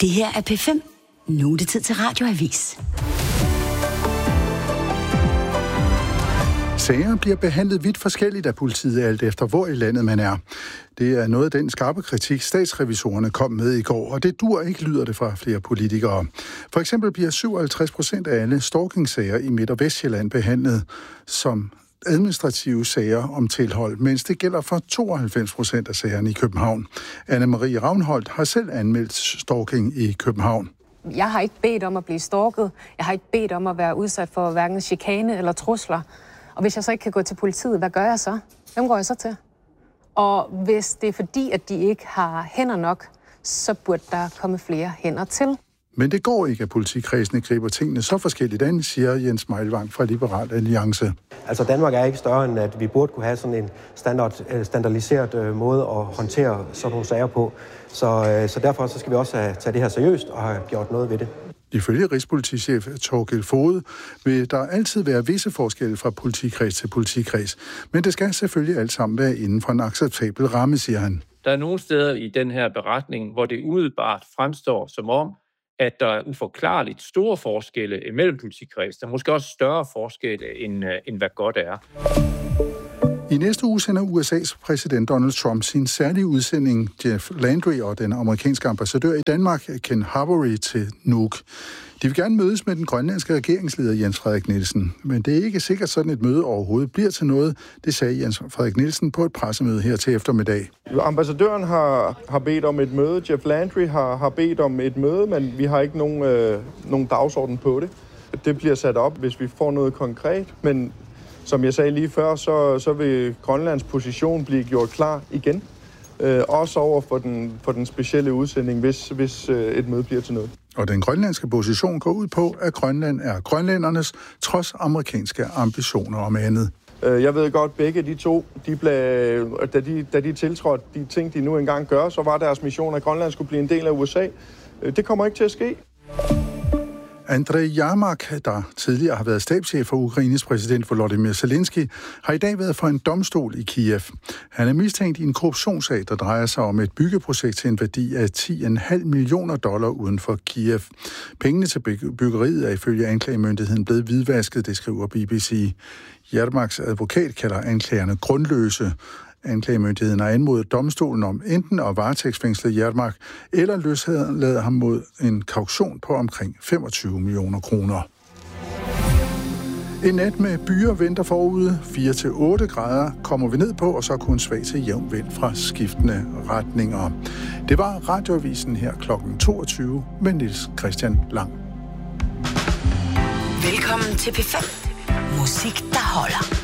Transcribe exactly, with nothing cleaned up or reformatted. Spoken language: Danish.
Det her er P fem. Nu er det tid til Radioavis. Sager bliver behandlet vidt forskelligt af politiet, alt efter hvor i landet man er. Det er noget af den skarpe kritik, statsrevisorerne kom med i går, og det dur ikke, lyder det fra flere politikere. For eksempel bliver syvoghalvtreds procent af alle stalking-sager i Midt- og Vestjylland behandlet som administrative sager om tilhold, mens det gælder for tooghalvfems procent af sagerne i København. Anne-Marie Ravnholdt har selv anmeldt stalking i København. Jeg har ikke bedt om at blive stalket. Jeg har ikke bedt om at være udsat for hverken chikane eller trusler. Og hvis jeg så ikke kan gå til politiet, hvad gør jeg så? Hvem går jeg så til? Og hvis det er fordi, at de ikke har hænder nok, så burde der komme flere hænder til. Men det går ikke, at politikredsene griber tingene så forskelligt an, siger Jens Meilvang fra Liberal Alliance. Altså Danmark er ikke større end, at vi burde kunne have sådan en standard, standardiseret måde at håndtere sådan nogle sager på. Så, så derfor så skal vi også have, tage det her seriøst og have gjort noget ved det. Ifølge rigspolitichef Thorkild Foged vil der altid være visse forskelle fra politikreds til politikreds. Men det skal selvfølgelig alt sammen være inden for en acceptabel ramme, siger han. Der er nogle steder i den her beretning, hvor det umiddelbart fremstår som om, at der er uforklarligt store forskelle mellem politikreds. Der er måske også større forskelle, end, end hvad godt er. I næste uge sender U S A's præsident Donald Trump sin særlige udsending Jeff Landry og den amerikanske ambassadør i Danmark, Ken Haberry, til Nuuk. De vil gerne mødes med den grønlandske regeringsleder Jens Frederik Nielsen, men det er ikke sikkert, sådan et møde overhovedet bliver til noget, det sagde Jens Frederik Nielsen på et pressemøde her til eftermiddag. Ambassadøren har, har bedt om et møde, Jeff Landry har, har bedt om et møde, men vi har ikke nogen, øh, nogen dagsorden på det. Det bliver sat op, hvis vi får noget konkret, men som jeg sagde lige før, så, så vil Grønlands position blive gjort klar igen. Øh, også over for den, for den specielle udsending, hvis, hvis øh, et møde bliver til noget. Og den grønlandske position går ud på, at Grønland er grønlændernes, trods amerikanske ambitioner om andet. Øh, jeg ved godt, begge de to, de blev, da, de, da de tiltrådte de ting, de nu engang gør, så var deres mission, at Grønland skulle blive en del af U S A. Øh, det kommer ikke til at ske. Andrej Jermak, der tidligere har været stabschef for Ukraines præsident Volodymyr Zelensky, har i dag været for en domstol i Kiev. Han er mistænkt i en korruptionssag, der drejer sig om et byggeprojekt til en værdi af ti komma fem millioner dollar uden for Kiev. Pengene til byggeriet er ifølge anklagemyndigheden blevet hvidvasket, det skriver B B C. Jermaks advokat kalder anklagerne grundløse. Anklagemyndigheden har anmodet domstolen om enten at varetægtsfængsle Jermak eller løslade ham mod en kaution på omkring femogtyve millioner kroner. En nat med byer venter forude. fire til otte grader kommer vi ned på, og så kun svag til jævn vind fra skiftende retninger. Det var Radioavisen her klokken toogtyve med Niels Christian Lang. Velkommen til P fem. Musik, der holder.